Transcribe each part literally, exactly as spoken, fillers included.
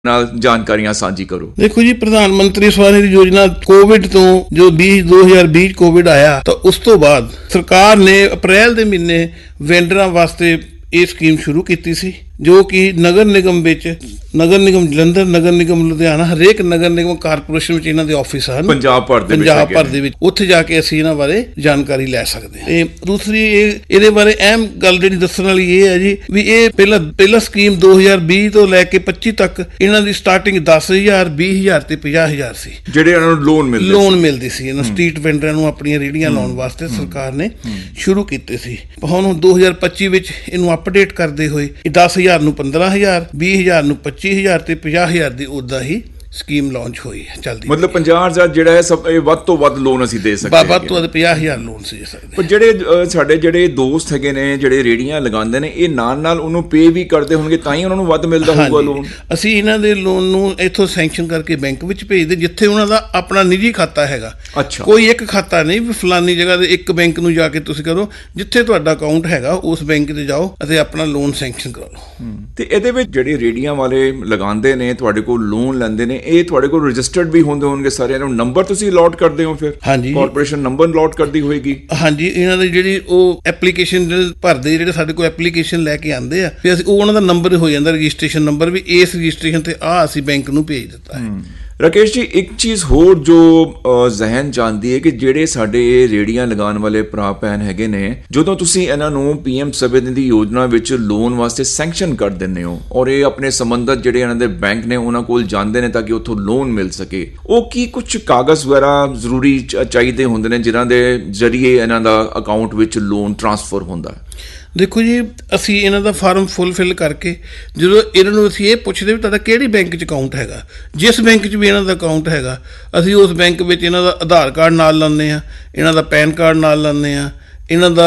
ਨਾਲ ਜਾਣਕਾਰੀਆਂ ਸਾਂਝੀ ਕਰੋ। ਦੇਖੋ ਜੀ, ਪ੍ਰਧਾਨ ਮੰਤਰੀ ਸਵਨਿਧੀ ਯੋਜਨਾ ਕੋਵਿਡ ਤੋਂ ਜੋ ਵੀਹ ਦੋ ਹਜ਼ਾਰ ਵੀਹ ਕੋਵਿਡ ਆਇਆ ਤਾਂ ਉਸ ਤੋਂ ਬਾਅਦ ਸਰਕਾਰ ਨੇ ਅਪ੍ਰੈਲ ਦੇ ਮਹੀਨੇ ਵੈਂਡਰਾਂ ਵਾਸਤੇ ਇਹ ਸਕੀਮ ਸ਼ੁਰੂ ਕੀਤੀ ਸੀ, ਜੋ ਕਿ ਨਗਰ ਨਿਗਮ ਵਿੱਚ ਨਗਰ ਨਿਗਮ ਜਲੰਧਰ, ਨਗਰ ਨਿਗਮ ਲੁਧਿਆਣਾ, ਹਰੇਕ ਨਗਰ ਨਿਗਮ ਕਾਰਪੋਰੇਸ਼ਨ ਵਿੱਚ ਇਹਨਾਂ ਦੇ ਆਫਿਸ ਹਨ ਪੰਜਾਬ ਭਰ ਦੇ ਪੰਜਾਬ ਭਰ ਦੇ ਵਿੱਚ। ਉੱਥੇ ਜਾ ਕੇ ਅਸੀਂ ਇਹਨਾਂ ਬਾਰੇ ਜਾਣਕਾਰੀ ਲੈ ਸਕਦੇ ਹਾਂ। ਤੇ ਦੂਸਰੀ ਇਹ ਇਹਦੇ ਬਾਰੇ ਅਹਿਮ ਗੱਲ ਜਿਹੜੀ ਦੱਸਣ ਵਾਲੀ ਇਹ ਹੈ ਜੀ ਵੀ ਇਹ ਪਹਿਲਾਂ ਪਹਿਲਾਂ ਸਕੀਮ ਦੋ ਹਜ਼ਾਰ ਵੀਹ ਤੋਂ ਲੈ ਕੇ ਪੱਚੀ ਤੱਕ ਇਹਨਾਂ ਦੀ ਸਟਾਰਟਿੰਗ ਦਸ ਹਜ਼ਾਰ, ਵੀਹ ਹਜ਼ਾਰ ਤੇ ਪੰਜਾਹ ਹਜ਼ਾਰ ਸੀ, ਜਿਹੜੇ ਇਹਨਾਂ ਨੂੰ ਲੋਨ ਮਿਲਦੇ ਲੋਨ ਮਿਲਦੀ ਸੀ ਇਹਨਾਂ ਸਟਰੀਟ ਵੈਂਡਰਾਂ ਨੂੰ ਆਪਣੀਆਂ ਰੇਹੜੀਆਂ ਲਾਉਣ ਵਾਸਤੇ ਸਰਕਾਰ ਨੇ ਸ਼ੁਰੂ ਕੀਤੇ ਸੀ। ਹੁਣ ਦੋ ਹਜ਼ਾਰ ਪੱਚੀ ਵਿੱਚ ਇਹਨੂੰ ਅਪਡੇਟ ਕਰਦੇ ਹੋਏ ਇਹ ਦਸ ਹਜ਼ਾਰ ਨੂੰ ਪੰਦਰਾਂ ਹਜ਼ਾਰ, ਵੀਹ ਹਜ਼ਾਰ ਨੂੰ ਪੱਚੀ ਹਜ਼ਾਰ ਤੇ ਪੰਜਾਹ ਹਜ਼ਾਰ ਦੀ ਉਦਾਂ ਹੀ ਸਕੀਮ ਲਾਂਚ ਹੋਈ ਹੈ, ਚੱਲਦੀ। ਮਤਲਬ ਪੰਜਾਹ ਹਜ਼ਾਰ ਜਿਹੜਾ ਹੈ ਸਭ ਵੱਧ ਤੋਂ ਵੱਧ ਲੋਨ ਅਸੀਂ ਦੇ ਸਕਦੇ ਹਾਂ, ਵੱਧ ਤੋਂ ਵੱਧ ਪੰਜਾਹ ਹਜ਼ਾਰ ਲੋਨ ਸੀ ਸਕਦੇ। ਪਰ ਜਿਹੜੇ ਸਾਡੇ ਜਿਹੜੇ ਦੋਸਤ ਹੈਗੇ ਨੇ ਜਿਹੜੇ ਰੇਹੜੀਆਂ ਲਗਾਉਂਦੇ ਨੇ, ਇਹ ਨਾਲ ਨਾਲ ਉਹਨੂੰ ਪੇ ਵੀ ਕਰਦੇ ਹੋਣਗੇ ਤਾਂ ਹੀ ਉਹਨਾਂ ਨੂੰ ਵੱਧ ਮਿਲਦਾ ਹੋਊਗਾ ਲੋਨ। ਅਸੀਂ ਇਹਨਾਂ ਦੇ ਲੋਨ ਨੂੰ ਇੱਥੋਂ ਸੈਂਕਸ਼ਨ ਕਰਕੇ ਬੈਂਕ ਵਿੱਚ ਭੇਜਦੇ, ਜਿੱਥੇ ਉਹਨਾਂ ਦਾ ਆਪਣਾ ਨਿੱਜੀ ਖਾਤਾ ਹੈਗਾ। ਅੱਛਾ, ਕੋਈ ਇੱਕ ਖਾਤਾ ਨਹੀਂ ਵੀ ਫਲਾਨੀ ਜਗ੍ਹਾ ਦੇ ਇੱਕ ਬੈਂਕ ਨੂੰ ਜਾ ਕੇ ਤੁਸੀਂ ਕਰੋ, ਜਿੱਥੇ ਤੁਹਾਡਾ ਅਕਾਊਂਟ ਹੈਗਾ ਉਸ ਬੈਂਕ ਤੇ ਜਾਓ ਅਤੇ ਆਪਣਾ ਲੋਨ ਸੈਂਕਸ਼ਨ ਕਰਾ ਲਓ। ਤੇ ਇਹਦੇ ਵਿੱਚ ਜਿਹੜੇ ਰੇਹੜੀਆਂ ਵਾਲੇ ਲਗਾਉਂਦੇ ਨੇ, ਤੁਹਾਡੇ ਕੋਲ ਲੋਨ ਲੈਂਦੇ ਨੇ, ਇਹ ਤੁਹਾਡੇ ਕੋਲ ਰਜਿਸਟਰਡ ਵੀ ਹੁੰਦੇ ਹੋਣਗੇ ਸਾਰਿਆਂ ਨੂੰ, ਨੰਬਰ ਤੁਸੀਂ ਅਲਾਟ ਕਰਦੇ ਹੋ ਫਿਰ? ਹਾਂਜੀ, ਕਾਰਪੋਰੇਸ਼ਨ ਨੰਬਰ ਅਲਾਟ ਕਰਦੀ ਹੋਏਗੀ। ਹਾਂਜੀ, ਇਹਨਾਂ ਦੀ ਜਿਹੜੀ ਉਹ ਐਪਲੀਕੇਸ਼ਨ ਭਰਦੇ, ਜਿਹੜੇ ਸਾਡੇ ਕੋਲ ਐਪਲੀਕੇਸ਼ਨ ਲੈ ਕੇ ਆਉਂਦੇ ਆ, ਫਿਰ ਅਸੀਂ ਉਹ ਉਹਨਾਂ ਦਾ ਨੰਬਰ ਹੋ ਜਾਂਦਾ, ਰਜਿਸਟ੍ਰੇਸ਼ਨ ਨੰਬਰ ਵੀ ਇਸ ਰਜਿਸਟ੍ਰੇਸ਼ਨ ਤੇ ਆ ਅਸੀਂ ਬੈਂਕ ਨੂੰ ਭੇਜ ਦਿੱਤਾ ਹੈ। ਰਾਕੇਸ਼ ਜੀ, ਇੱਕ ਚੀਜ਼ ਹੋਰ ਜੋ ਜ਼ਹਿਨ ਜਾਂਦੀ ਹੈ ਕਿ ਜਿਹੜੇ ਸਾਡੇ ਰੇਹੜੀਆਂ ਲਗਾਉਣ ਵਾਲੇ ਭਰਾ ਭੈਣ ਹੈਗੇ ਨੇ, ਜਦੋਂ ਤੁਸੀਂ ਇਹਨਾਂ ਨੂੰ ਪੀਐਮ ਸਵਨਿਧੀ ਯੋਜਨਾ ਵਿੱਚ ਲੋਨ ਵਾਸਤੇ ਸੈਂਕਸ਼ਨ ਕਰ ਦਿੰਦੇ ਹੋ ਔਰ ਇਹ ਆਪਣੇ ਸੰਬੰਧਤ ਜਿਹੜੇ ਇਹਨਾਂ ਦੇ ਬੈਂਕ ਨੇ ਉਹਨਾਂ ਕੋਲ ਜਾਂਦੇ ਨੇ ਤਾਂ ਕਿ ਉੱਥੋਂ ਲੋਨ ਮਿਲ ਸਕੇ, ਉਹ ਕੀ ਕੁਝ ਕਾਗਜ਼ ਵਗੈਰਾ ਜ਼ਰੂਰੀ ਚਾਹੀਦੇ ਹੁੰਦੇ ਨੇ ਜਿਨ੍ਹਾਂ ਦੇ ਜ਼ਰੀਏ ਇਹਨਾਂ ਦਾ ਅਕਾਊਂਟ ਵਿੱਚ ਲੋਨ ਟ੍ਰਾਂਸਫਰ ਹੁੰਦਾ? ਦੇਖੋ ਜੀ, ਅਸੀਂ ਇਹਨਾਂ ਦਾ ਫਾਰਮ ਫੁੱਲਫਿਲ ਕਰਕੇ ਜਦੋਂ ਇਹਨਾਂ ਨੂੰ ਅਸੀਂ ਇਹ ਪੁੱਛਦੇ ਵੀ ਤੁਹਾਡਾ ਕਿਹੜੀ ਬੈਂਕ 'ਚ ਅਕਾਊਂਟ ਹੈਗਾ, ਜਿਸ ਬੈਂਕ 'ਚ ਵੀ ਇਹਨਾਂ ਦਾ ਅਕਾਊਂਟ ਹੈਗਾ ਅਸੀਂ ਉਸ ਬੈਂਕ ਵਿੱਚ ਇਹਨਾਂ ਦਾ ਆਧਾਰ ਕਾਰਡ ਨਾਲ ਲਾਉਂਦੇ ਹਾਂ, ਇਹਨਾਂ ਦਾ ਪੈਨ ਕਾਰਡ ਨਾਲ ਲਾਉਂਦੇ ਹਾਂ, ਇਹਨਾਂ ਦਾ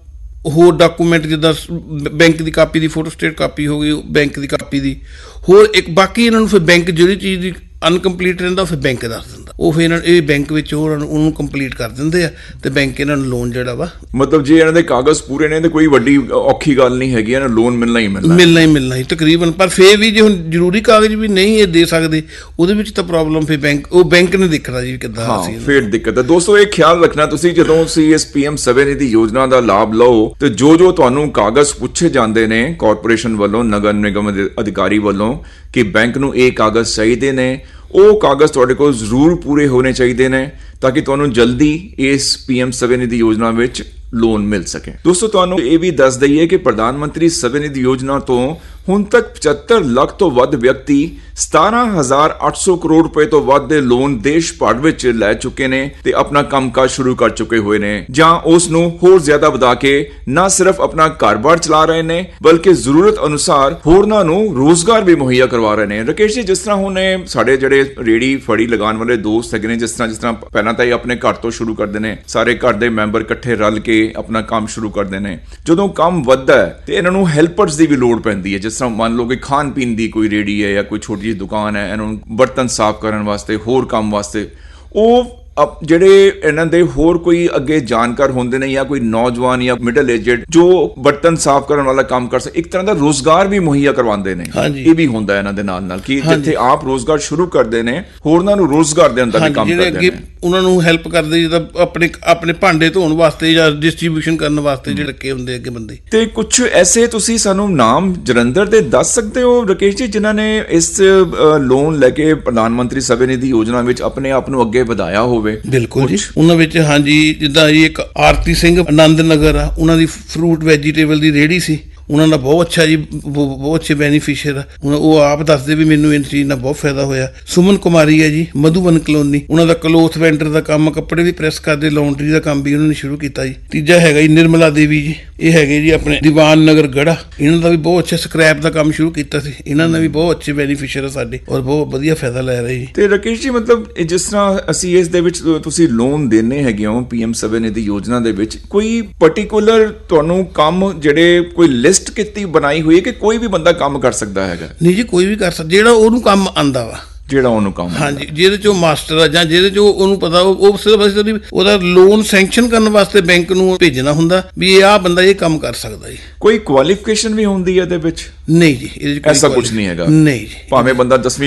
ਹੋਰ ਡਾਕੂਮੈਂਟ ਜਿੱਦਾਂ ਬੈਂਕ ਦੀ ਕਾਪੀ ਦੀ ਫੋਟੋਸਟੇਟ ਕਾਪੀ ਹੋ ਗਈ, ਬੈਂਕ ਦੀ ਕਾਪੀ ਦੀ ਹੋਰ ਇੱਕ ਬਾਕੀ ਇਹਨਾਂ ਨੂੰ ਫਿਰ ਬੈਂਕ ਜਿਹੜੀ ਚੀਜ਼ ਦੀ ਅਨਕੰਪਲੀਟ ਰਹਿੰਦਾ ਫਿਰ ਬੈਂਕ ਦੱਸ ਦਿੰਦਾ, ਉਹ ਫਿਰ ਇਹਨਾਂ ਇਹ ਬੈਂਕ ਵਿੱਚ ਉਹਨਾਂ ਨੂੰ ਉਹਨੂੰ ਕੰਪਲੀਟ ਕਰ ਦਿੰਦੇ ਆ ਤੇ ਬੈਂਕ ਇਹਨਾਂ ਨੂੰ ਲੋਨ ਜਿਹੜਾ ਵਾ, ਮਤਲਬ ਜੇ ਇਹਨਾਂ ਦੇ ਕਾਗਜ਼ ਪੂਰੇ ਨੇ ਤੇ ਕੋਈ ਵੱਡੀ ਔਖੀ ਗੱਲ ਨਹੀਂ ਹੈਗੀ, ਇਹਨਾਂ ਨੂੰ ਲੋਨ ਮਿਲਣਾ ਹੀ ਮਿਲਣਾ ਮਿਲਣਾ ਹੀ ਮਿਲਣਾ ਹੀ ਤਕਰੀਬਨ। ਪਰ ਫਿਰ ਵੀ ਜੇ ਹੁਣ ਜ਼ਰੂਰੀ ਕਾਗਜ਼ ਵੀ ਨਹੀਂ ਇਹ ਦੇ ਸਕਦੇ, ਉਹਦੇ ਵਿੱਚ ਤਾਂ ਪ੍ਰੋਬਲਮ ਫਿਰ ਬੈਂਕ ਉਹ ਬੈਂਕ ਨੇ ਦੇਖਣਾ ਜੀ ਕਿੱਦਾਂ ਅਸੀਂ ਫਿਰ ਦਿੱਕਤ ਹੈ। ਦੋਸਤੋ, ਇਹ ਖਿਆਲ ਰੱਖਣਾ ਤੁਸੀਂ ਜਦੋਂ ਤੁਸੀਂ ਇਸ ਪੀਐਮ ਸਵਨਿਧੀ ਯੋਜਨਾ ਦਾ ਲਾਭ ਲਓ ਤੇ ਜੋ ਜੋ ਤੁਹਾਨੂੰ ਕਾਗਜ਼ ਪੁੱਛੇ ਜਾਂਦੇ ਨੇ ਕਾਰਪੋਰੇਸ਼ਨ ਵੱਲੋਂ, ਨਗਰ ਨਿਗਮ ਅਧਿਕਾਰੀ ਵੱਲੋਂ ਕਿ ਬੈਂਕ ਨੂੰ ਇਹ ਕਾਗਜ਼ ਚਾਹੀਦੇ ਨੇ, ਉਹ ਕਾਗਜ਼ ਤੁਹਾਡੇ ਕੋਲ ਜ਼ਰੂਰ ਪੂਰੇ ਹੋਣੇ ਚਾਹੀਦੇ ਨੇ ਤਾਂ ਕਿ ਤੁਹਾਨੂੰ ਜਲਦੀ ਇਸ ਪੀਐਮ ਸਵਨਿਧੀ ਯੋਜਨਾ ਵਿੱਚ ਲੋਨ ਮਿਲ ਸਕੇ। ਦੋਸਤੋ, ਤੁਹਾਨੂੰ ਇਹ ਵੀ ਦੱਸ ਦਈਏ ਕਿ ਪ੍ਰਧਾਨ ਮੰਤਰੀ ਸਵਨਿਧੀ ਯੋਜਨਾ ਤੋਂ ਹੁਣ ਤੱਕ ਪਚੱਤਰ ਲੱਖ ਤੋਂ ਵੱਧ ਵਿਅਕਤੀ ਸਤਾਰਾਂ ਹਜ਼ਾਰ ਅੱਠ ਸੌ ਕਰੋੜ ਰੁਪਏ ਤੋਂ ਵੱਧ ਦੇ ਲੋਨ ਦੇਸ਼ ਭਰ ਵਿੱਚ ਲੈ ਚੁੱਕੇ ਨੇ ਤੇ ਆਪਣਾ ਕੰਮਕਾਜ ਸ਼ੁਰੂ ਕਰ ਚੁੱਕੇ ਹੋਏ ਨੇ, ਜਾਂ ਉਸ ਨੂੰ ਹੋਰ ਜ਼ਿਆਦਾ ਵਧਾ ਕੇ ਨਾ ਸਿਰਫ ਆਪਣਾ ਕਾਰੋਬਾਰ ਚਲਾ ਰਹੇ ਨੇ ਬਲਕਿ ਜ਼ਰੂਰਤ ਅਨੁਸਾਰ ਹੋਰਨਾਂ ਨੂੰ ਰੋਜ਼ਗਾਰ ਵੀ ਮੁਹੱਈਆ ਕਰਵਾ ਰਹੇ ਨੇ। ਰਾਕੇਸ਼ ਜੀ, ਜਿਸ ਤਰ੍ਹਾਂ ਹੁਣ ਸਾਡੇ ਜਿਹੜੇ ਰੇੜੀ ਫੜੀ ਲਗਾਉਣ ਵਾਲੇ ਦੋਸਤ ਹੈਗੇ ਨੇ, ਜਿਸ ਤਰ੍ਹਾਂ ਜਿਸ ਤਰ੍ਹਾਂ ਪਹਿਲਾਂ ਤਾਂ ਇਹ ਆਪਣੇ ਘਰ ਤੋਂ ਸ਼ੁਰੂ ਕਰਦੇ ਨੇ, ਸਾਰੇ ਘਰ ਦੇ ਮੈਂਬਰ ਇਕੱਠੇ ਰਲ ਕੇ ਆਪਣਾ ਕੰਮ ਸ਼ੁਰੂ ਕਰਦੇ ਨੇ, ਜਦੋਂ ਕੰਮ ਵੱਧਦਾ ਹੈ ਤੇ ਇਹਨਾਂ ਨੂੰ ਹੈਲਪਰਸ ਦੀ ਵੀ ਲੋੜ ਪੈਂਦੀ ਹੈ। ਜਿਸ ਤਰ੍ਹਾਂ ਮੰਨ ਲਓ ਕਿ ਖਾਣ ਪੀਣ ਦੀ ਕੋਈ ਰੇੜੀ ਹੈ ਜਾਂ ਕੋਈ ਛੋਟੀ ਜਿਹੀ ਦੁਕਾਨ ਹੈ, ਇਹਨਾਂ ਨੂੰ ਬਰਤਨ ਸਾਫ਼ ਕਰਨ ਵਾਸਤੇ, ਹੋਰ ਕੰਮ ਵਾਸਤੇ, ਉਹ ਜਿਹੜੇ ਇਹਨਾਂ ਦੇ ਹੋਰ ਕੋਈ ਅੱਗੇ ਜਾਣਕਾਰ ਹੁੰਦੇ ਨੇ ਜਾਂ ਕੋਈ ਨੌਜਵਾਨ ਜਾਂ ਮਿਡਲ ਏਜਡ ਜੋ ਬਰਤਨ ਸਾਫ਼ ਕਰਨ ਵਾਲਾ ਕੰਮ ਕਰ ਸਕੇ, ਇੱਕ ਤਰ੍ਹਾਂ ਦਾ ਰੋਜ਼ਗਾਰ ਵੀ ਮੁਹੱਈਆ ਕਰਵਾਉਂਦੇ ਨੇ। ਇਹ ਵੀ ਹੁੰਦਾ ਇਹਨਾਂ ਦੇ ਨਾਲ ਨਾਲ ਕਿ ਜਿੱਥੇ ਆਪ ਰੋਜ਼ਗਾਰ ਸ਼ੁਰੂ ਕਰਦੇ ਨੇ, ਹੋਰਨਾਂ ਨੂੰ ਰੋਜ਼ਗਾਰ ਦੇਣ ਦਾ ਵੀ ਕੰਮ ਕਰਦੇ ਨੇ, ਉਹਨਾਂ ਨੂੰ ਹੈਲਪ ਕਰਦੇ, ਜਿੱਦਾਂ ਆਪਣੇ ਆਪਣੇ ਭਾਂਡੇ ਧੋਣ ਵਾਸਤੇ ਜਾਂ ਡਿਸਟ੍ਰੀਬਿਊਸ਼ਨ ਕਰਨ ਵਾਸਤੇ ਜਿਹੜੇ ਲੱਗੇ ਹੁੰਦੇ ਅੱਗੇ ਬੰਦੇ। ਤੇ ਕੁਝ ਐਸੇ ਤੁਸੀਂ ਸਾਨੂੰ ਨਾਮ ਜਲੰਧਰ ਦੇ ਦੱਸ ਸਕਦੇ ਹੋ ਰਾਕੇਸ਼ ਜੀ, ਜਿਨ੍ਹਾਂ ਨੇ ਇਸ ਲੋਨ ਲੈ ਕੇ ਪ੍ਰਧਾਨ ਮੰਤਰੀ ਸਵਨਿਧੀ ਯੋਜਨਾ ਵਿੱਚ ਆਪਣੇ ਆਪ ਨੂੰ ਅੱਗੇ ਵਧਾਇਆ ਹੋਵੇ? ਬਿਲਕੁਲ ਜੀ, ਉਹਨਾਂ ਵਿੱਚ ਹਾਂਜੀ, ਜਿੱਦਾਂ ਜੀ ਇੱਕ ਆਰਤੀ ਸਿੰਘ ਆਨੰਦ ਨਗਰ ਆ, ਉਹਨਾਂ ਦੀ ਫਰੂਟ ਵੈਜੀਟੇਬਲ ਦੀ ਰੇਹੜੀ ਸੀ, ਉਹਨਾਂ ਦਾ ਬਹੁਤ ਅੱਛਾ ਜੀ, ਬਹੁਤ ਅੱਛੇ ਬੈਨੀਫੀਸ਼ੀਅਰ ਆ, ਉਹ ਆਪ ਦੱਸਦੇ ਵੀ ਮੈਨੂੰ ਇਸ ਚੀਜ਼ ਨਾਲ ਬਹੁਤ ਫਾਇਦਾ ਹੋਇਆ। ਸੁਮਨ ਕੁਮਾਰੀ ਹੈ ਜੀ, ਮਧੂਬਨ ਕਲੋਨੀ, ਉਹਨਾਂ ਦਾ ਕਲੋਥ ਵੈਂਡਰ ਦਾ ਕੰਮ, ਕੱਪੜੇ ਵੀ ਪ੍ਰੈਸ ਕਰਦੇ, ਲਾਉਂਡਰੀ ਦਾ ਕੰਮ ਵੀ ਉਹਨਾਂ ਨੇ ਸ਼ੁਰੂ ਕੀਤਾ ਜੀ। ਤੀਜਾ ਹੈਗਾ ਜੀ ਨਿਰਮਲਾ ਦੇਵੀ ਜੀ, ਇਹ ਹੈਗੇ ਜੀ ਆਪਣੇ ਦੀਵਾਨ ਨਗਰ ਗੜਾ, ਇਹਨਾਂ ਦਾ ਵੀ ਬਹੁਤ ਅੱਛਾ ਸਕ੍ਰੈਪ ਦਾ ਕੰਮ ਸ਼ੁਰੂ ਕੀਤਾ ਸੀ, ਇਹਨਾਂ ਨੇ ਵੀ ਬਹੁਤ ਅੱਛੇ ਬੈਨੀਫੀਸ਼ੀਅਰ ਆ ਸਾਡੇ ਔਰ ਬਹੁਤ ਵਧੀਆ ਫਾਇਦਾ ਲੈ ਰਹੇ ਜੀ। ਤੇ ਰਾਕੇਸ਼ ਜੀ, ਮਤਲਬ ਜਿਸ ਤਰ੍ਹਾਂ ਅਸੀਂ ਇਸ ਦੇ ਵਿੱਚ ਤੁਸੀਂ ਲੋਨ ਦੇਣੇ ਹੈਗੇ ਹੋ ਪੀਐਮ ਸਵਨਿਧੀ ਯੋਜਨਾ ਦੇ ਵਿੱਚ, ਕੋਈ ਪਾਰਟਿਕੂਲਰ ਤੁਹਾਨੂੰ ਕੰਮ ਜਿਹੜੇ ਕੋਈ ਲਿਸਟ ਕੀਤੀ ਬਣਾਈ ਹੋਈ ਹੈ ਕਿ ਕੋਈ ਵੀ ਬੰਦਾ ਕੰਮ ਕਰ ਸਕਦਾ ਹੈਗਾ? ਨਹੀਂ ਜੀ, ਕੋਈ ਵੀ ਕਰ ਸਕਦਾ ਜਿਹੜਾ ਉਹਨੂੰ ਕੰਮ ਆਂਦਾ ਵਾ, ਜਿਹੜਾ ਉਹਨੂੰ ਕੰਮ, ਹਾਂਜੀ, ਜਿਹਦੇ ਚੋਂ ਮਾਸਟਰ ਆ ਜਾਂ ਜਿਹਦੇ ਚੋਂ ਉਹਨੂੰ ਪਤਾ, ਉਹ ਸਿਰਫ ਉਹਦਾ ਲੋਨ ਸੈਂਕਸ਼ਨ ਕਰਨ ਵਾਸਤੇ ਬੈਂਕ ਨੂੰ ਭੇਜਣਾ ਹੁੰਦਾ ਵੀ ਇਹ ਆਹ ਬੰਦਾ ਇਹ ਕੰਮ ਕਰ ਸਕਦਾ ਜੀ। ਕੋਈ ਕੁਆਲੀਫਿਕੇਸ਼ਨ ਵੀ ਹੁੰਦੀ ਹੈ ਇਹਦੇ ਵਿੱਚ? ਨਹੀਂ ਜੀ, ਇਹਦੇ ਵਿੱਚ ਐਸਾ ਕੁਝ ਨਹੀਂ ਹੈਗਾ। ਨਹੀਂ ਜੀ, ਭਾਵੇਂ ਬੰਦਾ ਦਸਵੀਂ